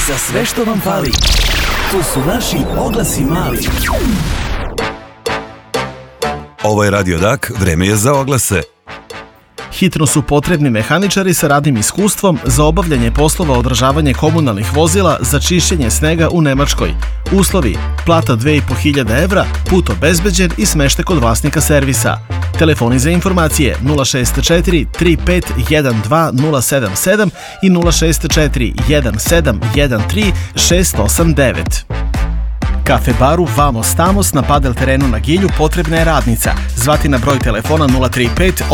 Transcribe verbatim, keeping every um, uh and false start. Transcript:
Za sve što vam fali, tu su naši oglasi mali. Ovo je Radio Dak, vreme je za oglase. Hitno su potrebni mehaničari sa radnim iskustvom za obavljanje poslova održavanja komunalnih vozila za čišćenje snega u Nemačkoj. Uslovi: plata dve i po hiljade evra, put obezbeđen i smeštaj kod vlasnika servisa. Telefoni za informacije nula šest četiri tri pet jedan dva nula sedam sedam i nula šest četiri jedan sedam jedan tri šest osam devet. Kafe baru Vamos Tamos na padel terenu na Gilju potrebna je radnica. Zvati na broj telefona nula tri pet